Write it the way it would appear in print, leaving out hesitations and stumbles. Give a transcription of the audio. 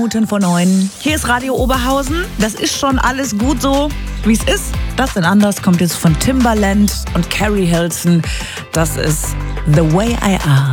Minuten vor 9. Hier ist Radio Oberhausen. Das ist schon alles gut so, wie es ist. Das denn anders kommt jetzt von Timbaland und Carrie Hilson. Das ist The Way I Are.